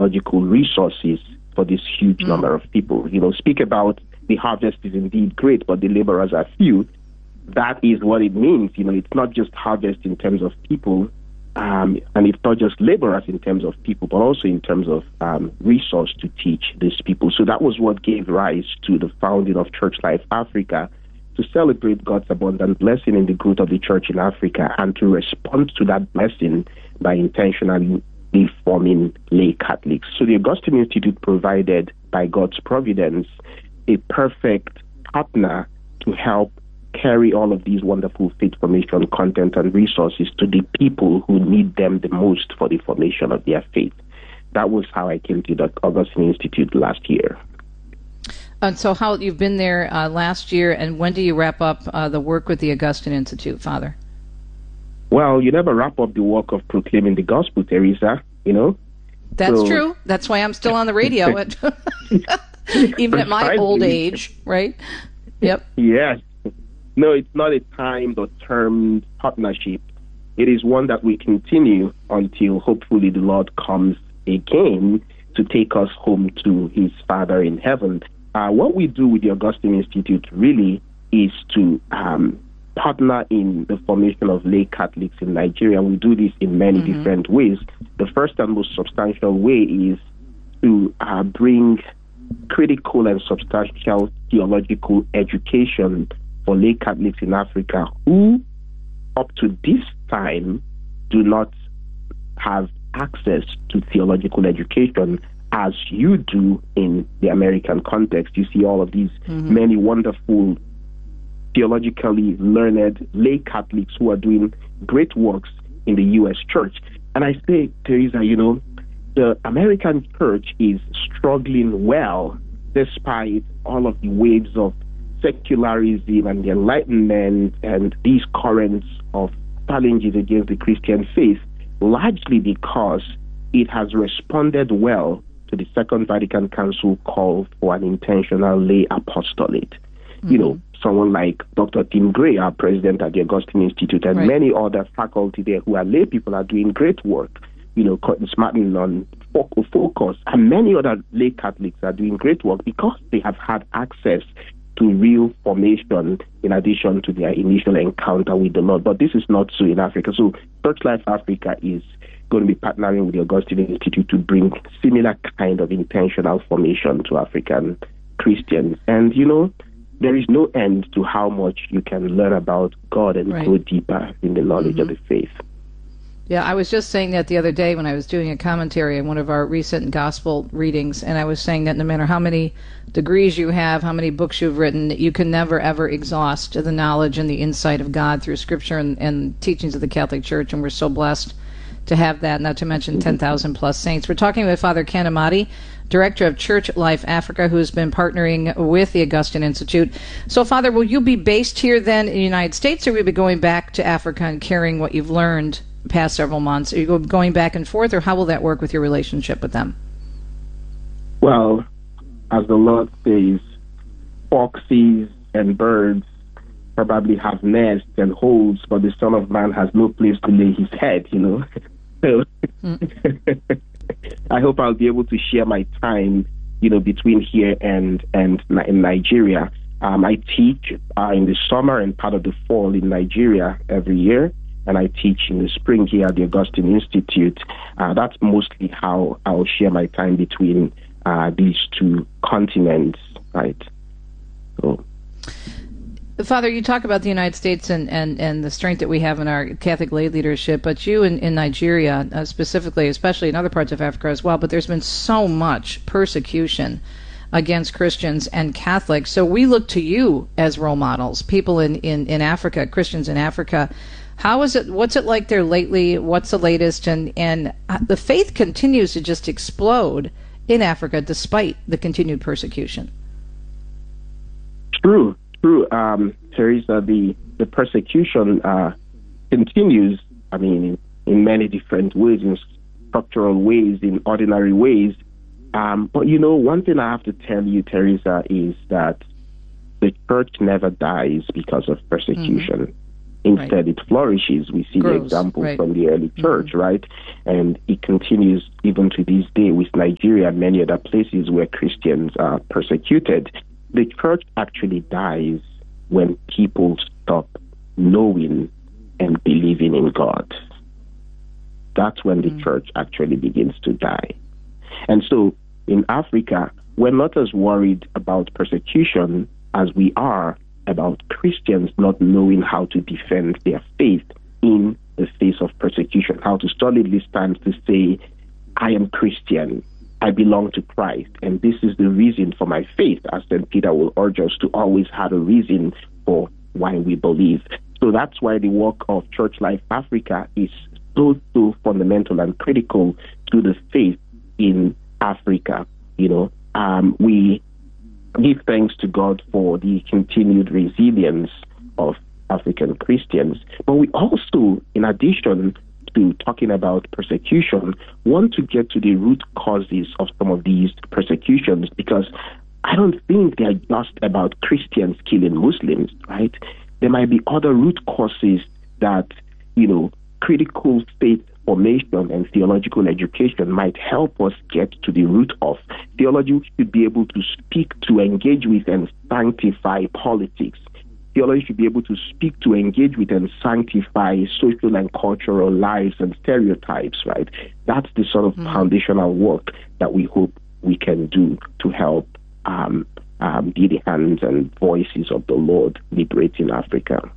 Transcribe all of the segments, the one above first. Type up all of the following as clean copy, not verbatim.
theological resources for this huge number of people. Speak about the harvest is indeed great, but the laborers are few. That is what it means. It's not just harvest in terms of people, and it's not just laborers in terms of people, but also in terms of resource to teach these people. So that was what gave rise to the founding of Church Life Africa, to celebrate God's abundant blessing in the growth of the church in Africa, and to respond to that blessing by intentionally forming lay Catholics. So the Augustine Institute provided, by God's providence, a perfect partner to help carry all of these wonderful faith formation content and resources to the people who need them the most for the formation of their faith. That was how I came to the Augustine Institute last year. And so how you've been there last year, and when do you wrap up the work with the Augustine Institute, Father? Well, you never wrap up the work of proclaiming the gospel, Teresa, That's true. That's why I'm still on the radio, even at my old age, right? Yep. Yes. No, it's not a timed or termed partnership. It is one that we continue until hopefully the Lord comes again to take us home to his Father in heaven. What we do with the Augustine Institute really is to partner in the formation of lay Catholics in Nigeria. We do this in many different ways. The first and most substantial way is to bring critical and substantial theological education for lay Catholics in Africa who, up to this time, do not have access to theological education as you do in the American context. You see all of these many wonderful theologically learned lay Catholics who are doing great works in the U.S. church. And I say, Teresa, the American church is struggling well despite all of the waves of secularism and the Enlightenment and these currents of challenges against the Christian faith, largely because it has responded well to the Second Vatican Council call for an intentional lay apostolate. Someone like Dr. Tim Gray, our president at the Augustine Institute, and many other faculty there who are lay people are doing great work. Curtis Martin on Focus, and many other lay Catholics are doing great work because they have had access to real formation in addition to their initial encounter with the Lord. But this is not so in Africa. So Church Life Africa is going to be partnering with the Augustine Institute to bring similar kind of intentional formation to African Christians. And, there is no end to how much you can learn about God and grow deeper in the knowledge of the faith. Yeah, I was just saying that the other day when I was doing a commentary on one of our recent gospel readings, and I was saying that no matter how many degrees you have, how many books you've written, you can never, ever exhaust the knowledge and the insight of God through Scripture and teachings of the Catholic Church, and we're so blessed to have that, not to mention 10,000 plus saints. We're talking with Father Ken Amadi, Director of Church Life Africa, who's been partnering with the Augustine Institute. So, Father, will you be based here then in the United States, or will you be going back to Africa and carrying what you've learned past several months? Are you going back and forth, or how will that work with your relationship with them? Well, as the Lord says, foxes and birds probably have nests and holes, but the Son of Man has no place to lay his head, So I hope I'll be able to share my time, between here and in Nigeria. I teach in the summer and part of the fall in Nigeria every year, and I teach in the spring here at the Augustine Institute. That's mostly how I'll share my time between these two continents, right? So. Father, you talk about the United States and the strength that we have in our Catholic lay leadership, but you in Nigeria specifically, especially in other parts of Africa as well, but there's been so much persecution against Christians and Catholics. So we look to you as role models, people in Africa, Christians in Africa. How is it? What's it like there lately? What's the latest? And the faith continues to just explode in Africa despite the continued persecution. True, Teresa. The persecution continues. I mean, in many different ways, in structural ways, in ordinary ways. But one thing I have to tell you, Teresa, is that the church never dies because of persecution. Instead, it flourishes. We see the examples from the early church, right? And it continues even to this day with Nigeria and many other places where Christians are persecuted. The church actually dies when people stop knowing and believing in God. That's when the church actually begins to die. And so in Africa, we're not as worried about persecution as we are about Christians not knowing how to defend their faith in the face of persecution, how to solidly stand to say, I am Christian, I belong to Christ, and this is the reason for my faith, as St. Peter will urge us to always have a reason for why we believe. So that's why the work of Church Life Africa is so fundamental and critical to the faith in Africa. We give thanks to God for the continued resilience of African Christians. But we also, in addition to talking about persecution, want to get to the root causes of some of these persecutions, because I don't think they're just about Christians killing Muslims, right? There might be other root causes that, critical faith formation and theological education might help us get to the root of. Theology should be able to speak to, engage with, and sanctify politics. Theology should be able to speak to, engage with, and sanctify social and cultural lives and stereotypes, right? That's the sort of foundational work that we hope we can do to help be the hands and voices of the Lord liberating Africa.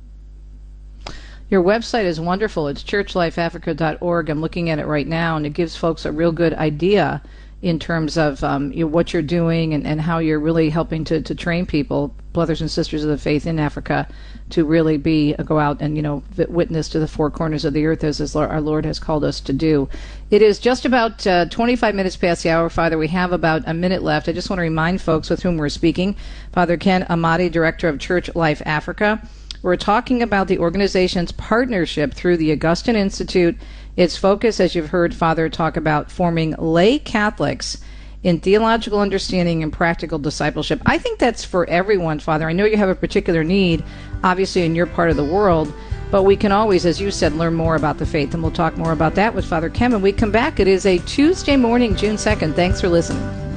Your website is wonderful. It's churchlifeafrica.org. I'm looking at it right now, and it gives folks a real good idea in terms of what you're doing and how you're really helping to train people, brothers and sisters of the faith in Africa, to really go out and witness to the four corners of the earth as our Lord has called us to do. It is just about 25 minutes past the hour, Father. We have about a minute left. I just want to remind folks with whom we're speaking. Father Ken Amadi, Director of Church Life Africa. We're talking about the organization's partnership through the Augustine Institute. Its focus, as you've heard Father talk about, forming lay Catholics in theological understanding and practical discipleship. I think that's for everyone, Father. I know you have a particular need, obviously, in your part of the world, but we can always, as you said, learn more about the faith, and we'll talk more about that with Father Ken when we come back. It is a Tuesday morning, June 2nd. Thanks for listening.